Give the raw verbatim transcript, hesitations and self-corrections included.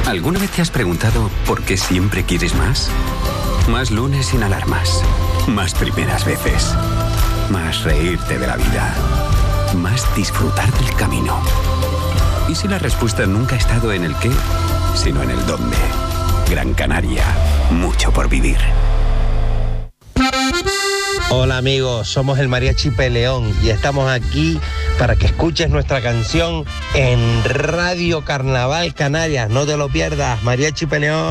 ¿Alguna vez te has preguntado por qué siempre quieres más? Más lunes sin alarmas. Más primeras veces. Más reírte de la vida. Más disfrutar del camino. ¿Y si la respuesta nunca ha estado en el qué, sino en el dónde? Gran Canaria. Mucho por vivir. Hola amigos, somos el Mariachi Peleón y estamos aquí para que escuches nuestra canción en Radio Carnaval Canarias. No te lo pierdas, Mariachi Peleón.